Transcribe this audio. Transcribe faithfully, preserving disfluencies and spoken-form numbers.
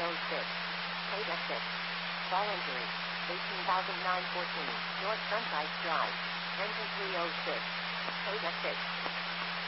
oh six. Code F six. Fall injury. eighteen thousand nine hundred fourteen. North Sunrise Drive. Engine three oh six. Code F six.